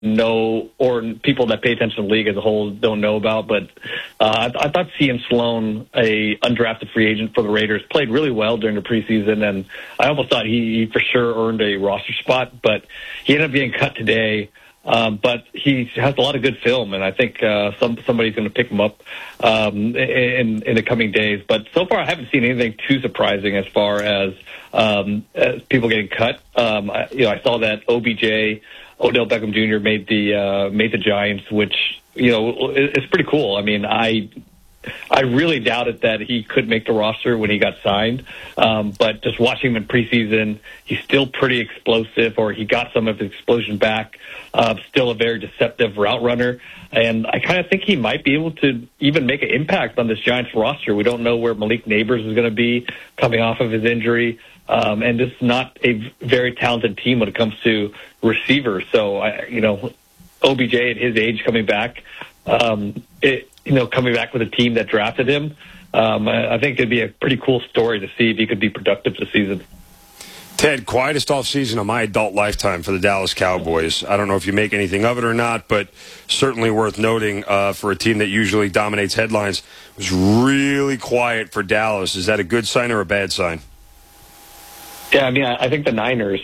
know, or people that pay attention to the league as a whole don't know about. But I thought Cian Sloan, a undrafted free agent for the Raiders, played really well during the preseason, and I almost thought he for sure earned a roster spot, but he ended up being cut today. But he has a lot of good film, and I think somebody's going to pick him up in the coming days. But so far, I haven't seen anything too surprising as far as people getting cut. I saw that OBJ, Odell Beckham Jr. made the Giants, which is pretty cool. I mean, I really doubted that he could make the roster when he got signed. But just watching him in preseason, he's still pretty explosive, or he got some of his explosion back. Still a very deceptive route runner. And I kind of think he might be able to even make an impact on this Giants roster. We don't know where Malik Neighbors is going to be coming off of his injury. And this is not a very talented team when it comes to receivers. So, OBJ at his age coming back, coming back with a team that drafted him, I think it'd be a pretty cool story to see if he could be productive this season. Ted, quietest offseason of my adult lifetime for the Dallas Cowboys. I don't know if you make anything of it or not, but certainly worth noting for a team that usually dominates headlines. It was really quiet for Dallas. Is that a good sign or a bad sign? Yeah, I mean, I think the Niners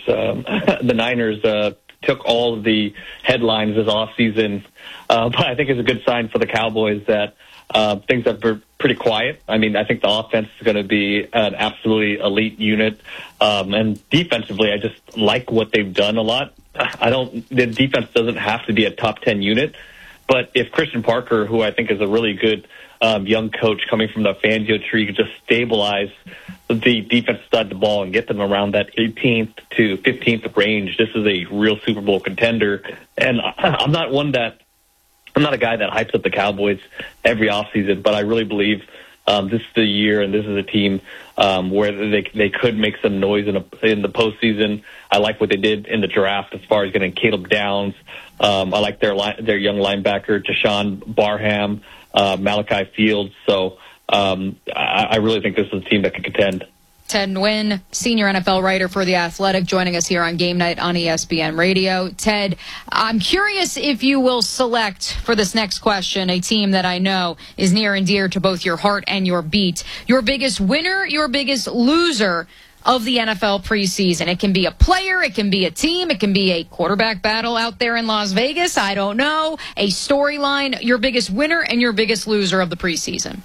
took all of the headlines this offseason, but I think it's a good sign for the Cowboys that things have been pretty quiet. I mean, I think the offense is going to be an absolutely elite unit, and defensively, I just like what they've done a lot. The defense doesn't have to be a top 10 unit, but if Christian Parker, who I think is a really good young coach coming from the Fangio tree, could just stabilize the defense side the ball and get them around that 18th to 15th range, this is a real Super Bowl contender. And I'm not a guy that hypes up the Cowboys every offseason, but I really believe this is the year, and this is a team where they could make some noise in the postseason. I like what they did in the draft as far as getting Caleb Downs. I like their young linebacker, Jashawn Barham, Malachi Fields. So I really think this is a team that can contend. Ted Nguyen, senior NFL writer for The Athletic, joining us here on Game Night on ESPN Radio. Ted, I'm curious if you will select for this next question a team that I know is near and dear to both your heart and your beat. Your biggest winner, your biggest loser of the NFL preseason. It can be a player, it can be a team, it can be a quarterback battle out there in Las Vegas. I don't know. A storyline, your biggest winner and your biggest loser of the preseason.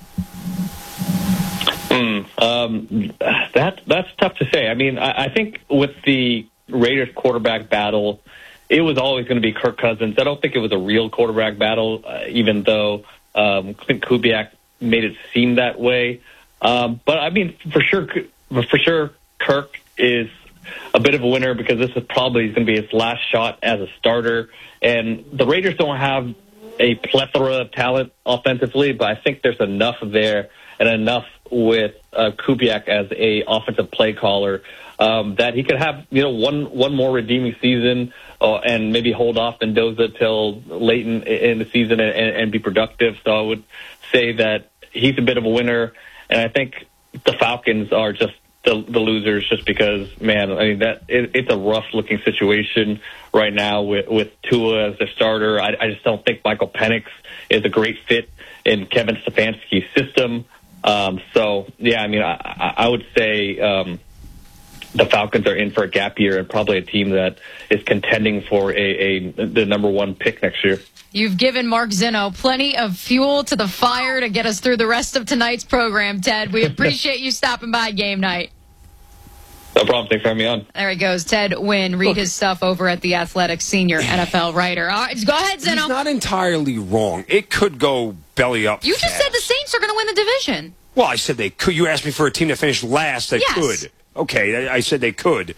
That's tough to say. I mean, I think with the Raiders quarterback battle, it was always going to be Kirk Cousins. I don't think it was a real quarterback battle, even though Clint Kubiak made it seem that way. But I mean, for sure, Kirk is a bit of a winner because this is probably going to be his last shot as a starter. And the Raiders don't have a plethora of talent offensively, but I think there's enough there and enough with Kubiak as a offensive play caller that he could have one more redeeming season and maybe hold off Mendoza till late in the season and be productive. So I would say that he's a bit of a winner, and I think the Falcons are just the losers, just because, man, I mean, it's a rough looking situation right now with Tua as the starter. I just don't think Michael Penix is a great fit in Kevin Stefanski's system. So, yeah, I mean, I would say the Falcons are in for a gap year and probably a team that is contending for the number one pick next year. You've given Mark Zinno plenty of fuel to the fire to get us through the rest of tonight's program, Ted. We appreciate you stopping by Game Night. No problem. Thanks for having me on. There he goes. Ted Nguyen. Read his stuff over at The Athletic, senior NFL writer. All right, go ahead, Zinno. He's not entirely wrong. It could go belly up. You just said the Saints are going to win the division. Well, I said they could. You asked me for a team that finished last that could. Okay, I said they could.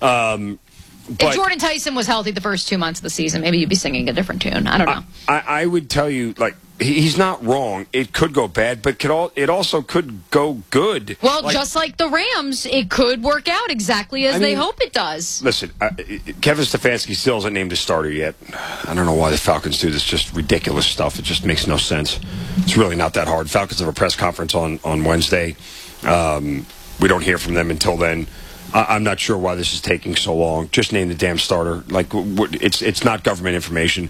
If Jordan Tyson was healthy the first 2 months of the season, maybe you'd be singing a different tune. I don't know. I would tell you, like, he's not wrong. It could go bad, but it also could go good. Well, just like the Rams, it could work out exactly as they hope it does. Listen, Kevin Stefanski still hasn't named a starter yet. I don't know why the Falcons do this just ridiculous stuff. It just makes no sense. It's really not that hard. Falcons have a press conference on Wednesday. We don't hear from them until then. I'm not sure why this is taking so long. Just name the damn starter. Like, it's not government information.